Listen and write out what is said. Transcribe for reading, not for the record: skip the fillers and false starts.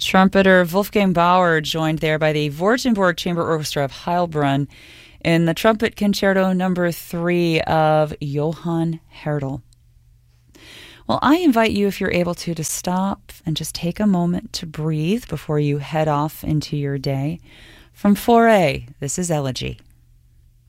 Trumpeter Wolfgang Bauer, joined there by the Württemberg Chamber Orchestra of Heilbronn in the Trumpet Concerto No. 3 of Johann Hertel. Well, I invite you, if you're able to stop and just take a moment to breathe before you head off into your day. From 4A, this is Elegy.